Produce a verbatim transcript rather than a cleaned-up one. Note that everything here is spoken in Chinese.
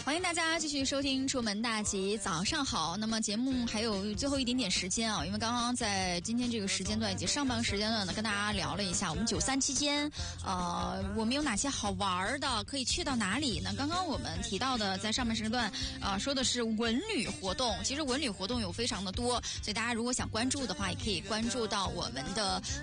欢迎大家继续收听《出门大吉》，早上好。那么节目还有最后一点点时间啊，因为刚刚在今天这个时间段以及上半个时间段呢，跟大家聊了一下我们九三期间，呃，我们有哪些好玩的，可以去到哪里呢？刚刚我们提到的，在上半时段，呃，说的是文旅活动。其实文旅活动有非常的多，所以大家如果想关注的话，也可以关注到我们的